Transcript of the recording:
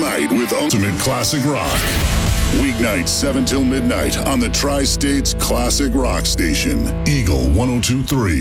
night with ultimate classic rock. Weeknights 7 till midnight on the Tri-States Classic Rock Station, Eagle 102.3.